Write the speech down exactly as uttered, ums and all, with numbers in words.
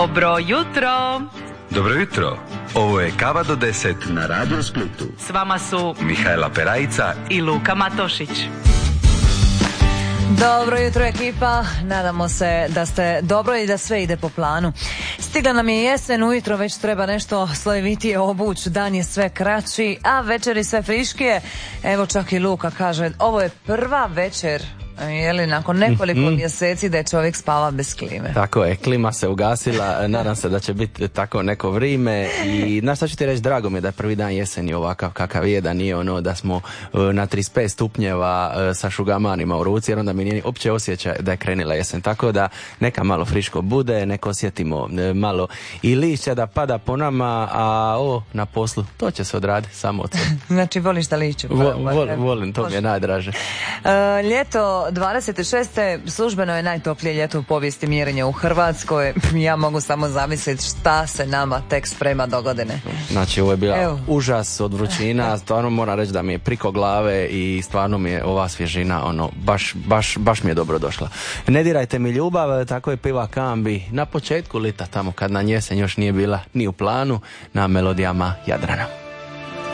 Dobro jutro. Dobro jutro. Ovo je Kava do deset na Radio Splitu. S vama su Mihajla Perajica i Luka Matošić. Dobro jutro ekipa, nadamo se da ste dobro i da sve ide po planu. Stigla nam je jesen, ujutro već treba nešto slojevitije obući, dan je sve kraći, a večeri sve friškije. Evo čak i Luka kaže, ovo je prva večer, je li nakon nekoliko mm-hmm. mjeseci da je čovjek spava bez klime. Tako je, klima se ugasila, nadam se da će biti tako neko vrijeme i na šta ću ti reći, drago mi je da je prvi dan jeseni ovakav kakav je, da nije ono da smo na trideset pet stupnjeva sa šugamanima u ruci, jer onda mi nije uopće osjećaj da je krenila jesen, tako da neka malo friško bude, neka osjetimo malo i lišća da pada po nama, a o, na poslu, to će se odraditi samo od sebe. Znači voliš da lišće? Vo, vol, volim, to mi je najdraže. Uh, ljeto dvadeset šeste službeno je najtoplije ljeto u povijesti mjerenja u Hrvatskoj. Ja mogu samo zamisliti šta se nama tek sprema do godine. Znači ovo je bila Evo. užas od vrućina, stvarno moram reći da mi je priko glave i stvarno mi je ova svježina ono, baš, baš, baš mi je dobro došla. Ne dirajte mi ljubav, tako je piva Kambi na početku lita, tamo kad na jesen još nije bila ni u planu, na melodijama Jadrana.